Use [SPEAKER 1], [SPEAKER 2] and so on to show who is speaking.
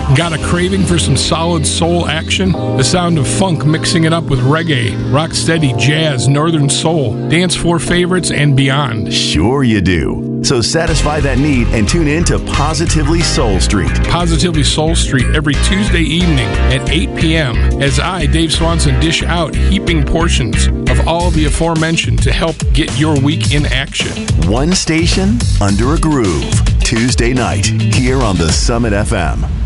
[SPEAKER 1] Got a craving for some solid soul action? The sound of funk mixing it up with reggae, rocksteady, jazz, northern soul, dance floor favorites, and beyond.
[SPEAKER 2] Sure you do. So satisfy that need and tune in to Positively Soul Street.
[SPEAKER 1] Positively Soul Street every Tuesday evening at 8 p.m. as I, Dave Swanson, dish out heaping portions of all the aforementioned to help get your week in action.
[SPEAKER 2] One station under a groove. Tuesday night here on the Summit FM.